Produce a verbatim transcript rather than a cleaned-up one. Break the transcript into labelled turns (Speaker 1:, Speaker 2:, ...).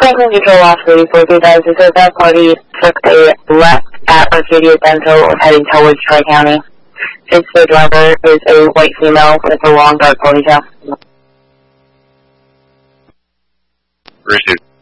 Speaker 1: Franklin Control Loss thirty-four three thousand. So that party took a left at Arcadia Dental heading towards Tri-County. Since the driver is a white female with a long dark ponytail.
Speaker 2: Received.